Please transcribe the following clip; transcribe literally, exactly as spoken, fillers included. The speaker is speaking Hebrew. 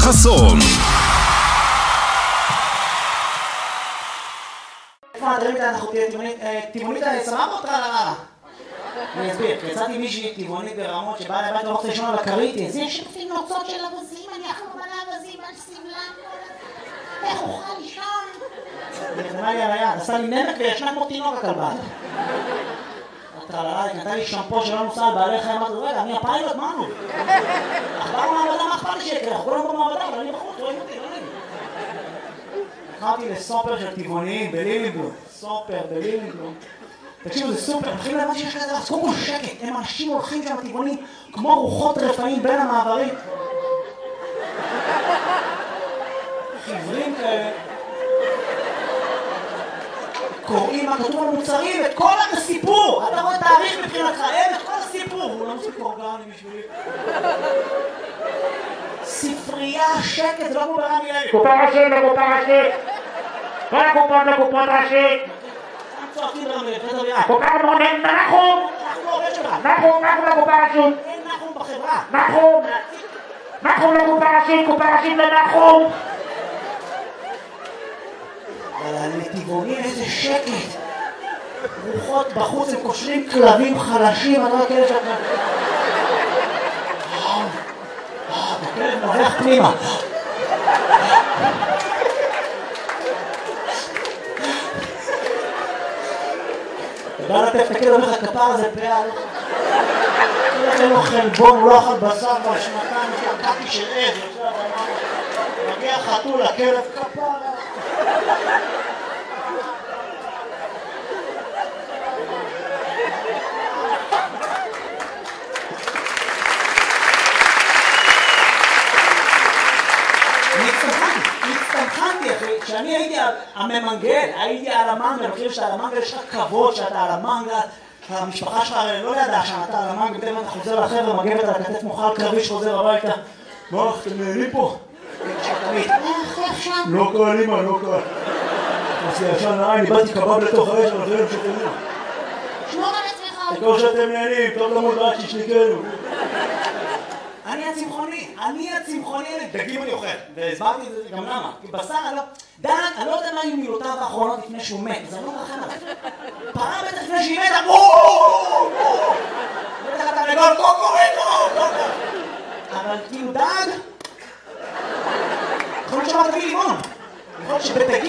חסון. אנחנו טבעונית סבבה אותך על הרעה. אני אסביר, יצאתי מישהי טבעונית ברמות שבאה לבית לא רוצה לשמוע על הקריטי. זה שפים נוצות של אבזים, אני אחלום על האבזים, על סבלם. איך אוכל לישון? היא נתנה לי על היד, עשה לי נמק וישנה כמו תינוק הכלבה. הטרללה, היא נתנה לי שמפו שלא נוסע על בעלי חיים, אמרתי, רגע, אני הפיילוט, מה נו? אכבר מעבודה, מה אכפת לי שיקרה? אנחנו כולם במעבדה, אבל אני בחוץ, רואים אותי, לא נעים. נכנסתי לסופר של טבעוניים בלילינבלום, סופר בלילינבלום. תקשיבו, זה סופר, מתחילים להבין שיש כזה, אז קודם כל שקט, הם אנשים הולכים שם טבעונים כמו רוחות רפאים בין המעברים. חיוורים כאלה. קוראים מה כתוב על מוצרים, את כל הסיפור! אתה רואה תאריך מבחינתך, אין את כל הסיפור! הוא לא מספיק אורגני בשבילי. ספרייה, שקט, זה לא כמו ברמי לוי. קופה ראשית לקופה ראשית! כל הקופות לקופות ראשית! צועקים ברמי לוי, קופה מונן, נחום! אנחנו עובד שלך! נחום, נחום לקופה ראשית! אין נחום בחברה! נחום! נחום לקופה ראשית, קופה ראשית לנחום! אבל הנתיבונים איזה שקט! רוחות בחוץ, הם קושרים כלבים חלשים, אני לא כאלה שאתה... הכלב נובח פנימה. אתה בא לטף את הכלב, אומר לך כפר הזה פעל. כלב אין לו חלבון, הוא לא אכל בשר בשנתיים, יש לה קקי של עז, מגיע חתול, הכלב כפר. הצטמחנתי אחי, כשאני הייתי הממנגל, הייתי על המנגל, אני חושב שעל המנגל יש לך כבוד שאתה על המנגל, המשפחה שלך לא ידעה שאתה על המנגל, בטח אתה חוזר לחבר'ה, מגבת על הכתף מוכר קרבי שחוזר הביתה. מה, אתם נהנים פה? לא קל אימא, לא קל. עשי ישן נראה, אני באתי קבב לתוך האש, אבל חייב שאתם נהנים. שמור על עצמך. תקור שאתם נהנים, טוב למוד רק שישליקנו. אני הצמחוני, אני הצמחוני, דגים אני אוכל, והסברתי את זה גם למה, כי בשר אני לא, דג, אני לא יודע מה היו מילותיו האחרונות לפני שהוא מת, אז אני לא מרחם עליו. פרה בטח לפני שהיא מתה, בואו! בטח אתה רגול, קוקוריקו! אבל כאילו דג, יכול להיות שאמרת לי לימון, יכול להיות שבדגים